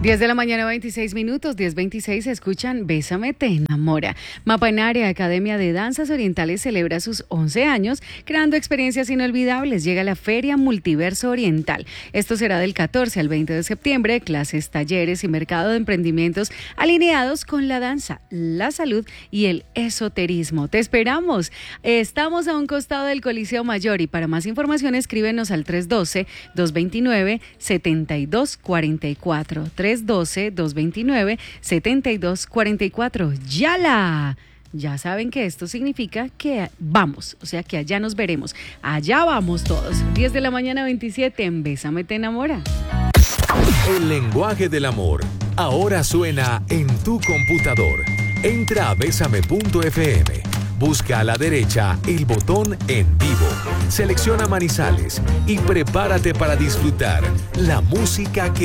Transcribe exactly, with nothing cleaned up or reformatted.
diez de la mañana, veintiséis minutos, diez veintiséis, escuchan Bésame, te enamora. Mapanare, Academia de Danzas Orientales, celebra sus once años, creando experiencias inolvidables. Llega la Feria Multiverso Oriental. Esto será del catorce al veinte de septiembre, clases, talleres y mercado de emprendimientos alineados con la danza, la salud y el esoterismo. Te esperamos. Estamos a un costado del Coliseo Mayor y para más información escríbenos al tres uno dos, dos dos nueve, siete dos cuatro cuatro. tres uno dos, dos dos nueve, siete dos cuatro cuatro. ¡Yala! Ya saben que esto significa que vamos, o sea que allá nos veremos. Allá vamos todos. diez de la mañana, veintisiete, en Bésame te enamora. El lenguaje del amor ahora suena en tu computador. Entra a besame punto efe eme. Busca a la derecha el botón En Vivo. Selecciona Manizales y prepárate para disfrutar la música que